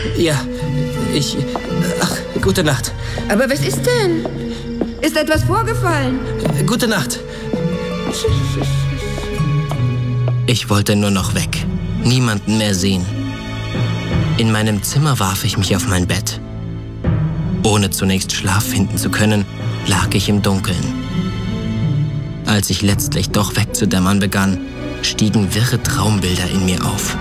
Ja, Ach, gute Nacht. Aber was ist denn? Ist etwas vorgefallen? Gute Nacht. Ich wollte nur noch weg. Niemanden mehr sehen. In meinem Zimmer warf ich mich auf mein Bett. Ohne zunächst Schlaf finden zu können, lag ich im Dunkeln. Als ich letztlich doch wegzudämmern begann, stiegen wirre Traumbilder in mir auf.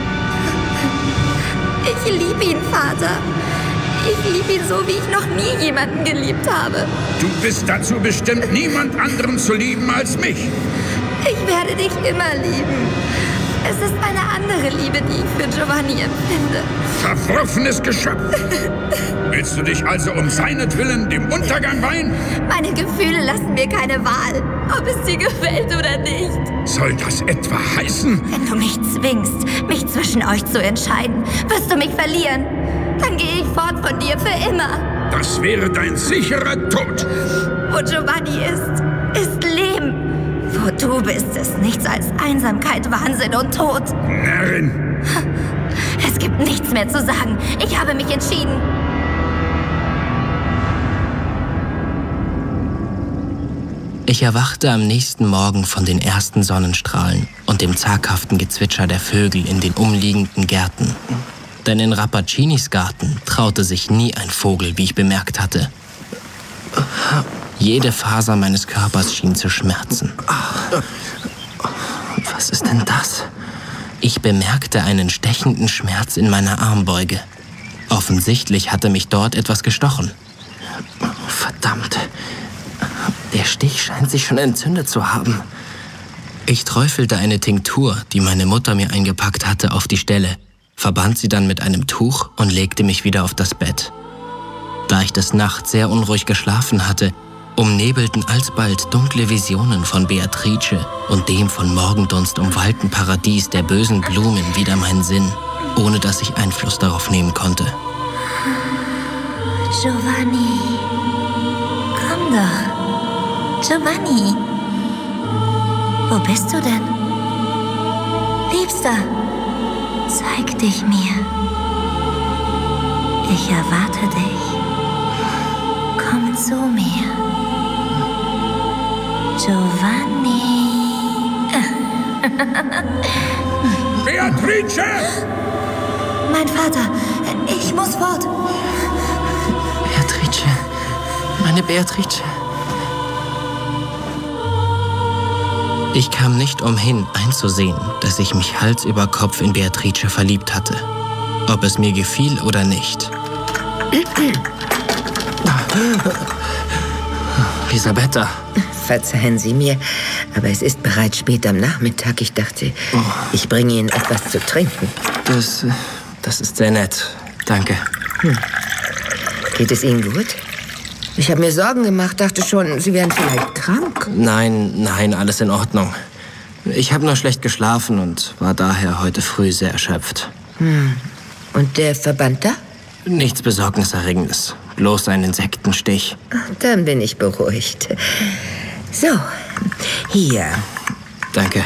Ich liebe ihn, Vater. Ich liebe ihn so, wie ich noch nie jemanden geliebt habe. Du bist dazu bestimmt, niemand anderen zu lieben als mich. Ich werde dich immer lieben. Es ist eine andere Liebe, die ich für Giovanni empfinde. Verworfenes Geschöpf. Willst du dich also um seinetwillen dem Untergang weihen? Meine Gefühle lassen mir keine Wahl, ob es dir gefällt oder nicht. Soll das etwa heißen? Wenn du mich zwingst, mich zwischen euch zu entscheiden, wirst du mich verlieren. Dann gehe ich fort von dir für immer. Das wäre dein sicherer Tod. Wo Giovanni ist Leben. Wo du bist, ist nichts als Einsamkeit, Wahnsinn und Tod. Närrin! Es gibt nichts mehr zu sagen. Ich habe mich entschieden. Ich erwachte am nächsten Morgen von den ersten Sonnenstrahlen und dem zaghaften Gezwitscher der Vögel in den umliegenden Gärten. Denn in Rappacinis Garten traute sich nie ein Vogel, wie ich bemerkt hatte. Jede Faser meines Körpers schien zu schmerzen. Was ist denn das? Ich bemerkte einen stechenden Schmerz in meiner Armbeuge. Offensichtlich hatte mich dort etwas gestochen. Verdammt. Der Stich scheint sich schon entzündet zu haben. Ich träufelte eine Tinktur, die meine Mutter mir eingepackt hatte, auf die Stelle, verband sie dann mit einem Tuch und legte mich wieder auf das Bett. Da ich des Nachts sehr unruhig geschlafen hatte, umnebelten alsbald dunkle Visionen von Beatrice und dem von Morgendunst umwallten Paradies der bösen Blumen wieder meinen Sinn, ohne dass ich Einfluss darauf nehmen konnte. Giovanni, komm doch. Giovanni, wo bist du denn? Liebster, zeig dich mir. Ich erwarte dich. Komm zu mir. Giovanni. Beatrice! Mein Vater, ich muss fort. Beatrice, meine Beatrice. Ich kam nicht umhin, einzusehen, dass ich mich Hals über Kopf in Beatrice verliebt hatte. Ob es mir gefiel oder nicht. Elisabetta. Verzeihen Sie mir, aber es ist bereits spät am Nachmittag. Ich dachte, ich bringe Ihnen etwas zu trinken. Das ist sehr nett. Danke. Geht es Ihnen gut? Ich habe mir Sorgen gemacht, dachte schon, Sie wären vielleicht krank. Nein, alles in Ordnung. Ich habe nur schlecht geschlafen und war daher heute früh sehr erschöpft. Und der Verband da? Nichts Besorgniserregendes. Bloß ein Insektenstich. Dann bin ich beruhigt. So, hier. Danke.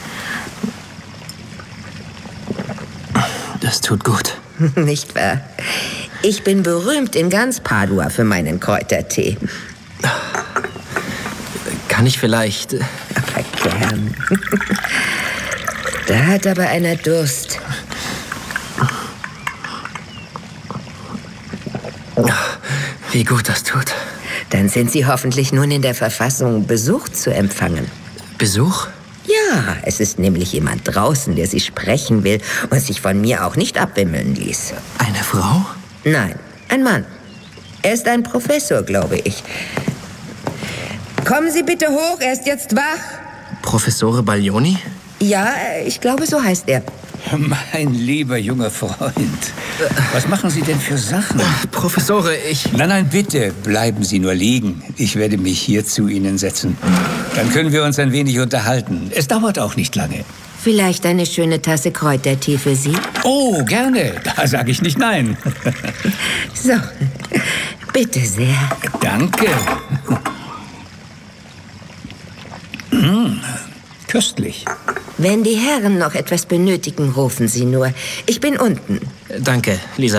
Das tut gut. Nicht wahr? Ich bin berühmt in ganz Padua für meinen Kräutertee. Kann ich vielleicht... Aber gern. Da hat aber einer Durst. Wie gut das tut. Dann sind Sie hoffentlich nun in der Verfassung, Besuch zu empfangen. Besuch? Ja, es ist nämlich jemand draußen, der Sie sprechen will und sich von mir auch nicht abwimmeln ließ. Eine Frau? Nein, ein Mann. Er ist ein Professor, glaube ich. Kommen Sie bitte hoch, er ist jetzt wach. Professore Baglioni? Ja, ich glaube, so heißt er. Mein lieber junger Freund, was machen Sie denn für Sachen? Professore, ich... Nein, bitte, bleiben Sie nur liegen. Ich werde mich hier zu Ihnen setzen. Dann können wir uns ein wenig unterhalten. Es dauert auch nicht lange. Vielleicht eine schöne Tasse Kräutertee für Sie? Oh, gerne. Da sage ich nicht nein. So, bitte sehr. Danke. Köstlich. Wenn die Herren noch etwas benötigen, rufen Sie nur. Ich bin unten. Danke, Lisa.